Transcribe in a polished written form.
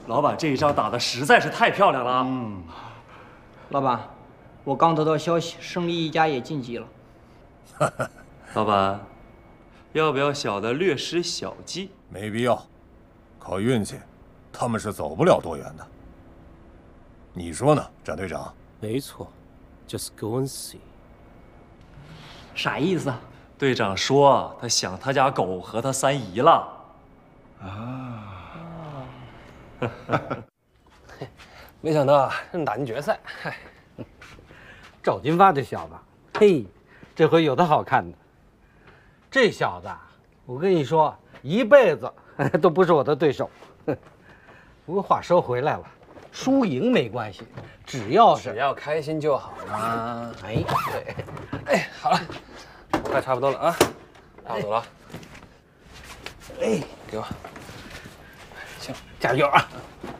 老板这一仗打得实在是太漂亮了。 老板，我刚得到消息，胜利一家也晋级了。 老板，要不要小的略施小计？ 没必要，靠运气，他们是走不了多远的。你说呢，展队长？ 没错 ，Just go and see。 啥意思啊？ 队长说他想他家狗和他三姨了。 没想到打进决赛，嗨， 赵金发这小子，嘿，这回有他好看的。这小子，我跟你说，一辈子都不是我的对手。不过话说回来了，输赢没关系，只要开心就好嘛。 哎，对， 哎，好了，快差不多了啊，要走了。 哎， 给我， 行，加油啊！